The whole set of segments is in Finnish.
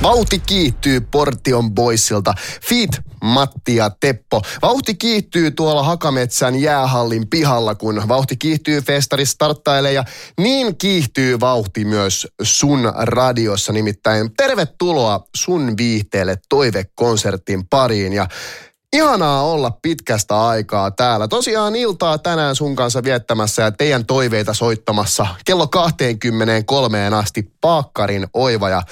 Vauhti kiihtyy Portion Boysilta. Feat. Matti ja Teppo. Vauhti kiihtyy tuolla Hakametsän jäähallin pihalla, kun vauhti kiihtyy festari starttailee ja niin kiihtyy vauhti myös sun radiossa. Nimittäin tervetuloa sun viihteelle toivekonsertin pariin ja ihanaa olla pitkästä aikaa täällä. Tosiaan iltaa tänään sun kanssa viettämässä ja teidän toiveita soittamassa kello 23 asti Paakkarin Oiva ja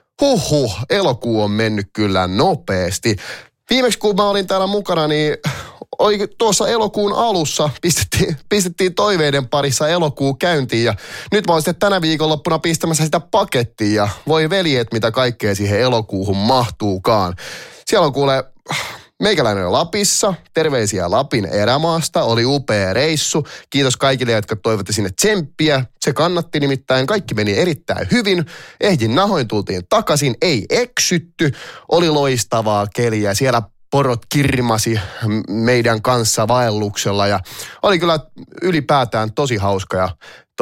elokuu on mennyt kyllä nopeasti. Viimeksi kun mä olin täällä mukana, niin tuossa elokuun alussa pistettiin toiveiden parissa elokuu käyntiin ja nyt mä oon sitten tänä viikonloppuna pistämässä sitä pakettia ja voi veljet mitä kaikkea siihen elokuuhun mahtuukaan. Siellä on kuule meikäläinen Lapissa, terveisiä Lapin erämaasta, oli upea reissu. Kiitos kaikille, jotka toivotte sinne tsemppiä. Se kannatti nimittäin, kaikki meni erittäin hyvin. Ehdin nahoin tultiin takaisin, ei eksytty. Oli loistavaa keliä, siellä porot kirmasi meidän kanssa vaelluksella ja oli kyllä ylipäätään tosi hauska ja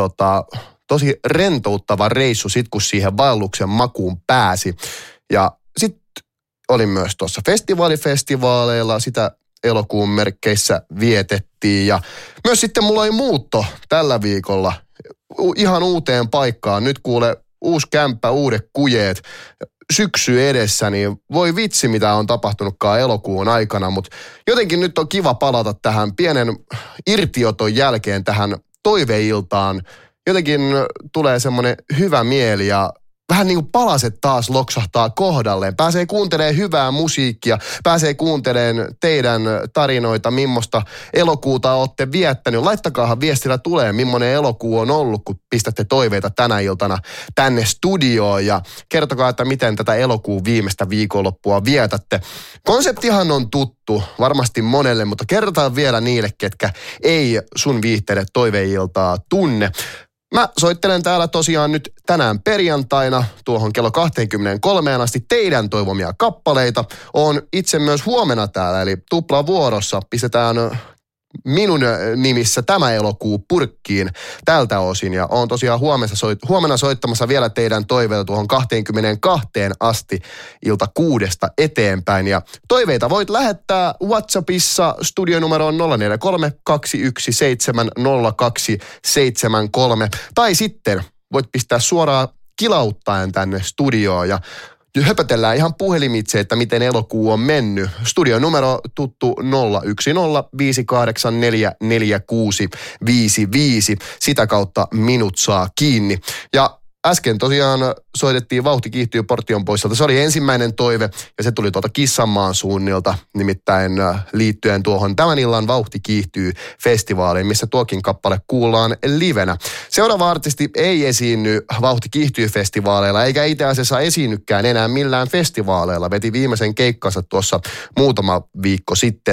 tosi rentouttava reissu sit kun siihen vaelluksen makuun pääsi. Ja sitten olin myös tuossa festivaaleilla, sitä elokuun merkkeissä vietettiin ja myös sitten mulla oli muutto tällä viikolla ihan uuteen paikkaan. Nyt kuule uusi kämppä, uudet kujeet, syksy edessä, niin voi vitsi mitä on tapahtunutkaan elokuun aikana, mutta jotenkin nyt on kiva palata tähän pienen irtioton jälkeen tähän toiveiltaan. Jotenkin tulee semmoinen hyvä mieli ja vähän niin kuin palaset taas loksahtaa kohdalleen. Pääsee kuuntelemaan hyvää musiikkia, pääsee kuuntelemaan teidän tarinoita, millaista elokuuta olette viettänyt. Laittakaahan viestillä tulee, millainen elokuu on ollut, kun pistätte toiveita tänä iltana tänne studioon. Ja kertokaa, että miten tätä elokuun viimeistä viikonloppua vietätte. Konseptihan on tuttu varmasti monelle, mutta kerrotaan vielä niille, ketkä ei sun viihteelle toiveiltaa tunne. Mä soittelen täällä tosiaan nyt tänään perjantaina tuohon kello 23 asti teidän toivomia kappaleita. Oon itse myös huomenna täällä, eli tuplavuorossa pistetään minun nimissä tämä elokuu purkkiin tältä osin. Ja oon tosiaan huomenna soittamassa vielä teidän toiveita tuohon 22 asti ilta 6 eteenpäin. Ja toiveita voit lähettää WhatsAppissa studionumeroon 043 217 0273 tai sitten voit pistää suoraan kilauttaen tänne studioon ja höpötellään ihan puhelimitse, että miten elokuu on mennyt. Studionumero tuttu 010 Sitä kautta minut saa kiinni. Ja äsken tosiaan soitettiin Vauhti kiihtyy Portion Boysilta. Se oli ensimmäinen toive ja se tuli tuolta Kissanmaan suunnilta, nimittäin liittyen tuohon tämän illan Vauhti kiihtyy -festivaaliin, missä tuokin kappale kuullaan livenä. Seuraava artisti ei esiinny Vauhti kiihtyy -festivaaleilla eikä itse asiassa esiinnykään enää millään festivaaleilla. Veti viimeisen keikkansa tuossa muutama viikko sitten